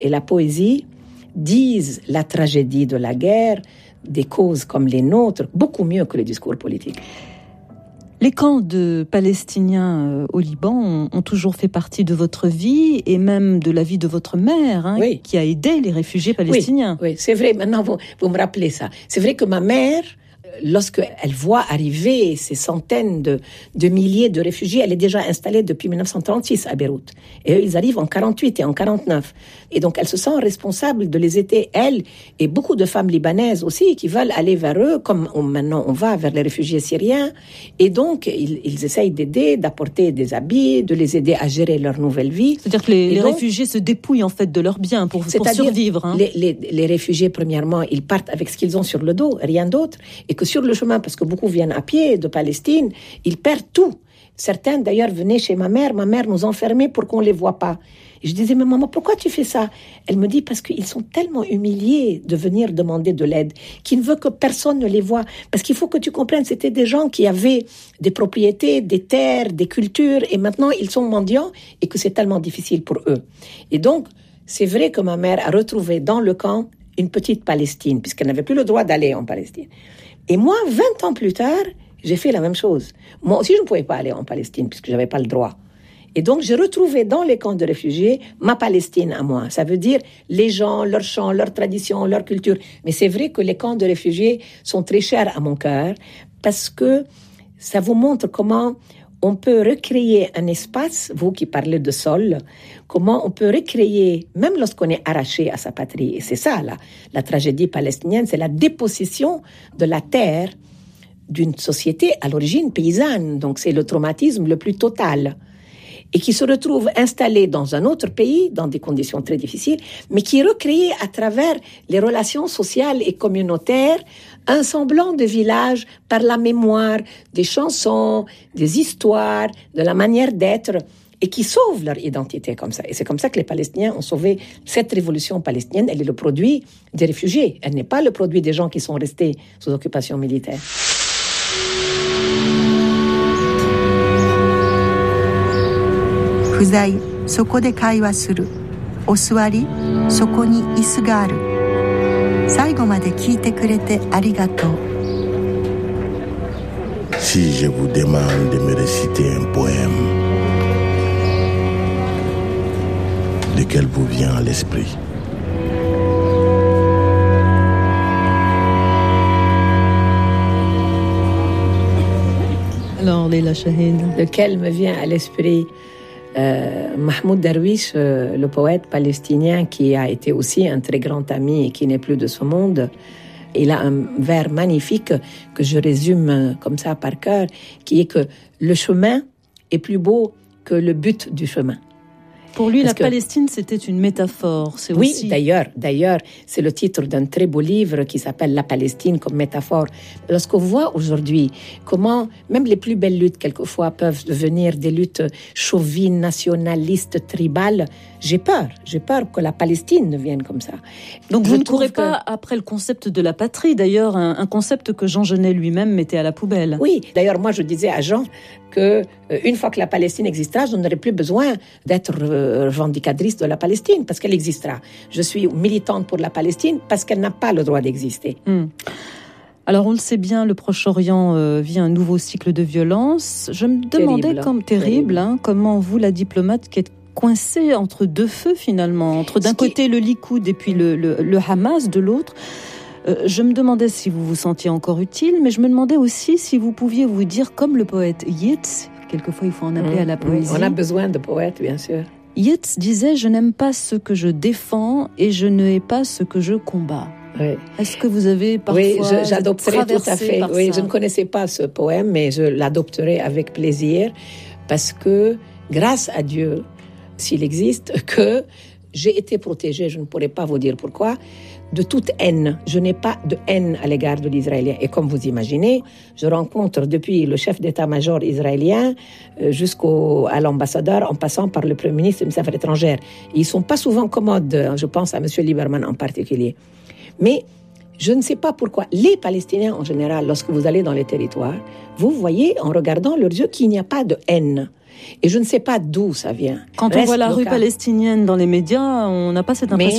et la poésie disent la tragédie de la guerre, des causes comme les nôtres, beaucoup mieux que les discours politiques. Les camps de Palestiniens au Liban ont toujours fait partie de votre vie et même de la vie de votre mère, oui. Qui a aidé les réfugiés palestiniens. Oui, c'est vrai. Maintenant, vous me rappelez ça. C'est vrai que ma mère, lorsqu'elle voit arriver ces centaines de milliers de réfugiés, elle est déjà installée depuis 1936 à Beyrouth. Et eux, ils arrivent en 48 et en 49. Et donc, elle se sent responsable de les aider, elle, et beaucoup de femmes libanaises aussi, qui veulent aller vers eux, comme maintenant on va vers les réfugiés syriens. Et donc, ils essayent d'aider, d'apporter des habits, de les aider à gérer leur nouvelle vie. C'est-à-dire que les réfugiés se dépouillent en fait de leurs biens pour survivre. Les réfugiés, premièrement, ils partent avec ce qu'ils ont sur le dos, rien d'autre. Et que sur le chemin, parce que beaucoup viennent à pied de Palestine, ils perdent tout. Certains, d'ailleurs, venaient chez ma mère nous enfermait pour qu'on ne les voit pas. Et je disais, mais maman, pourquoi tu fais ça? Elle me dit, parce qu'ils sont tellement humiliés de venir demander de l'aide, qu'ils ne veulent que personne ne les voie. Parce qu'il faut que tu comprennes, c'était des gens qui avaient des propriétés, des terres, des cultures, et maintenant, ils sont mendiants, et que c'est tellement difficile pour eux. Et donc, c'est vrai que ma mère a retrouvé dans le camp une petite Palestine, puisqu'elle n'avait plus le droit d'aller en Palestine. Et moi, 20 ans plus tard, j'ai fait la même chose. Moi aussi, je ne pouvais pas aller en Palestine puisque je n'avais pas le droit. Et donc, j'ai retrouvé dans les camps de réfugiés ma Palestine à moi. Ça veut dire les gens, leurs chants, leurs traditions, leur culture. Mais c'est vrai que les camps de réfugiés sont très chers à mon cœur parce que ça vous montre comment on peut recréer un espace, vous qui parlez de sol, comment on peut recréer, même lorsqu'on est arraché à sa patrie. Et c'est ça, la tragédie palestinienne, c'est la dépossession de la terre d'une société à l'origine paysanne. Donc c'est le traumatisme le plus total. Et qui se retrouve installé dans un autre pays, dans des conditions très difficiles, mais qui est recréé à travers les relations sociales et communautaires, un semblant de village par la mémoire des chansons, des histoires, de la manière d'être, et qui sauvent leur identité comme ça. Et c'est comme ça que les Palestiniens ont sauvé cette révolution palestinienne. Elle est le produit des réfugiés. Elle n'est pas le produit des gens qui sont restés sous occupation militaire. 不在、そこで会話する。お座り、そこに椅子がある。最後まで聞いてくれてありがとう。 Si je vous demande de me réciter un poème, lequel vous vient à l'esprit? Alors, Leila Chahine. Lequel me vient à l'esprit? Mahmoud Darwish, le poète palestinien qui a été aussi un très grand ami et qui n'est plus de ce monde, il a un vers magnifique que je résume comme ça par cœur, qui est que le chemin est plus beau que le but du chemin. Pour lui, la Palestine, c'était une métaphore. C'est oui, aussi... d'ailleurs, c'est le titre d'un très beau livre qui s'appelle « La Palestine comme métaphore ». Lorsqu'on voit aujourd'hui comment même les plus belles luttes, quelquefois, peuvent devenir des luttes chauvines, nationalistes, tribales, j'ai peur que la Palestine devienne comme ça. Donc vous ne courez pas après le concept de la patrie, d'ailleurs, un concept que Jean Genet lui-même mettait à la poubelle. Oui, d'ailleurs, moi je disais à Jean que une fois que la Palestine existera, je n'aurai plus besoin d'être revendicatrice de la Palestine parce qu'elle existera. Je suis militante pour la Palestine parce qu'elle n'a pas le droit d'exister. Alors on le sait bien, le Proche-Orient vit un nouveau cycle de violence. Je me demandais terrible. Comment vous, la diplomate qui est coincée entre deux feux finalement, entre d'un côté le Likoud et puis le Hamas de l'autre. Je me demandais si vous vous sentiez encore utile, mais je me demandais aussi si vous pouviez vous dire comme le poète Yeats, quelquefois il faut en appeler à la poésie. On a besoin de poètes, bien sûr. Yeats disait « Je n'aime pas ce que je défends et je ne hais pas ce que je combats ». Oui. Est-ce que vous avez parfois j'adopterai tout à fait. Oui, ça? Je ne connaissais pas ce poème, mais je l'adopterai avec plaisir parce que, grâce à Dieu, s'il existe, que j'ai été protégée, je ne pourrais pas vous dire pourquoi, de toute haine. Je n'ai pas de haine à l'égard de l'Israélien. Et comme vous imaginez, je rencontre depuis le chef d'état-major israélien jusqu'à l'ambassadeur, en passant par le premier ministre des Affaires étrangères. Et ils ne sont pas souvent commodes, je pense à M. Lieberman en particulier. Mais je ne sais pas pourquoi les Palestiniens en général, lorsque vous allez dans les territoires, vous voyez en regardant leurs yeux qu'il n'y a pas de haine. Et je ne sais pas d'où ça vient. Quand on voit la rue palestinienne dans les médias, on n'a pas cette impression.